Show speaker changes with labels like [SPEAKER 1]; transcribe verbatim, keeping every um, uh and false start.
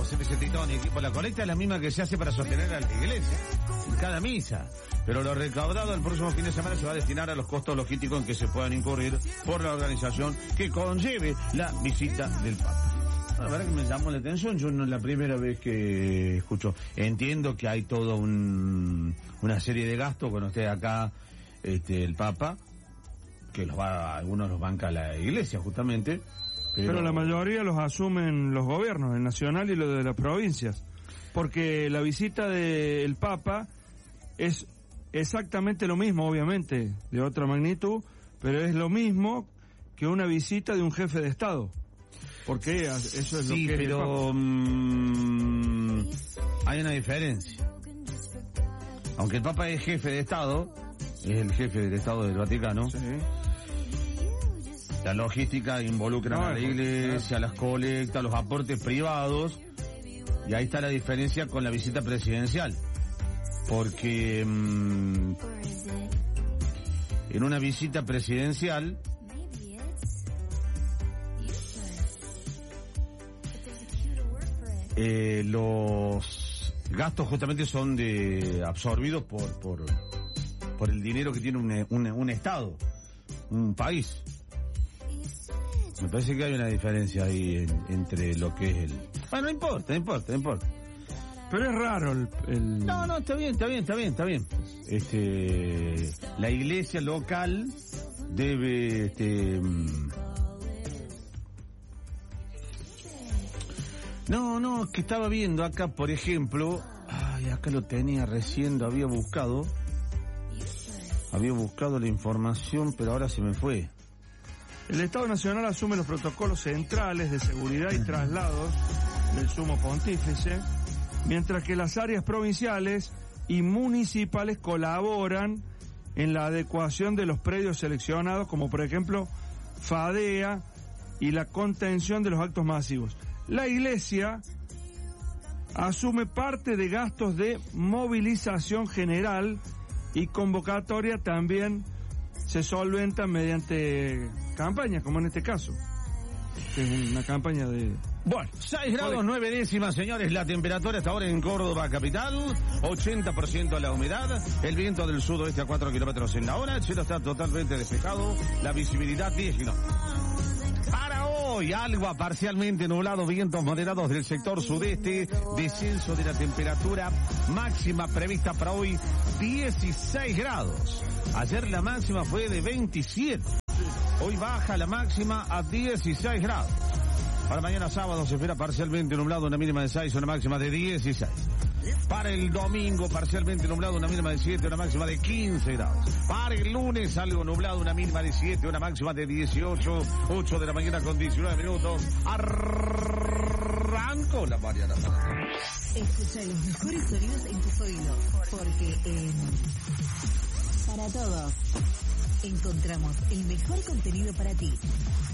[SPEAKER 1] José Vicente Tonic, por la colecta es la misma que se hace para sostener a la iglesia, en cada misa. Pero lo recaudado el próximo fin de semana se va a destinar a los costos logísticos en que se puedan incurrir por la organización que conlleve la visita del Papa. La verdad que me llamó la atención, yo no es la primera vez que escucho. Entiendo que hay toda un, una serie de gastos cuando esté acá este el Papa, que los va, algunos los banca la iglesia justamente. Pero,
[SPEAKER 2] pero la mayoría los asumen los gobiernos, el nacional y los de las provincias. Porque la visita del Papa es exactamente lo mismo, obviamente, de otra magnitud, pero es lo mismo que una visita de un jefe de Estado. Porque eso es
[SPEAKER 1] sí,
[SPEAKER 2] lo que
[SPEAKER 1] pero mmm, hay una diferencia. Aunque el Papa es jefe de Estado, es el jefe del Estado del Vaticano, sí. La logística involucra no, a la iglesia, las colectas, los aportes privados, y ahí está la diferencia con la visita presidencial. Porque mmm, en una visita presidencial Eh, los gastos justamente son de absorbidos por por por el dinero que tiene un, un, un estado, un país. Me parece que hay una diferencia ahí en, entre lo que es el... Bueno, no importa, no importa, no importa.
[SPEAKER 2] Pero es raro el, el...
[SPEAKER 1] No, no, está bien, está bien, está bien, está bien. Este, la iglesia local debe, este... No, no, que estaba viendo acá, por ejemplo, ay, acá lo tenía recién, lo había buscado, había buscado la información, pero ahora se me fue.
[SPEAKER 2] El Estado Nacional asume los protocolos centrales de seguridad y traslados del Sumo Pontífice, mientras que las áreas provinciales y municipales colaboran en la adecuación de los predios seleccionados, como por ejemplo FADEA y la contención de los actos masivos. La Iglesia asume parte de gastos de movilización general y convocatoria también se solventan mediante campañas, como en este caso, que es una campaña de...
[SPEAKER 1] Bueno, seis grados nueve décimas, señores, la temperatura hasta ahora en Córdoba capital, ochenta por ciento la humedad, el viento del sudoeste a cuatro kilómetros en la hora, el cielo está totalmente despejado, la visibilidad diez kilómetros. Para hoy, algo parcialmente nublado, vientos moderados del sector sudeste, descenso de la temperatura máxima prevista para hoy, dieciséis grados. Ayer la máxima fue de veintisiete. Hoy baja la máxima a dieciséis grados. Para mañana sábado se espera parcialmente nublado, una mínima de seis, una máxima de dieciséis. Para el domingo parcialmente nublado, una mínima de siete, una máxima de quince grados. Para el lunes algo nublado, una mínima de siete, una máxima de dieciocho, ocho de la mañana con diecinueve minutos. Arrancó la mañana.
[SPEAKER 3] Escucha los mejores sonidos en tus oídos, porque en Para Todos encontramos el mejor contenido para ti.